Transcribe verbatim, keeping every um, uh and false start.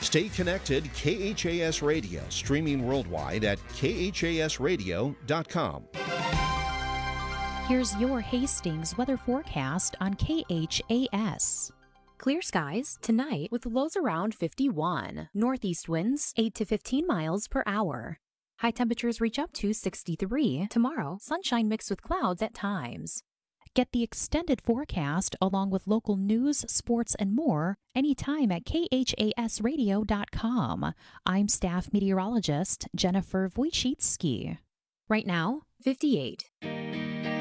Stay connected. K H A S Radio, streaming worldwide at K H A S radio dot com. Here's your Hastings weather forecast on K H A S. Clear skies tonight with lows around fifty-one. Northeast winds eight to fifteen miles per hour. High temperatures reach up to sixty-three. Tomorrow, sunshine mixed with clouds at times. Get the extended forecast along with local news, sports, and more anytime at K H A S radio dot com. I'm staff meteorologist Jennifer Wojcicki. Right now, fifty-eight.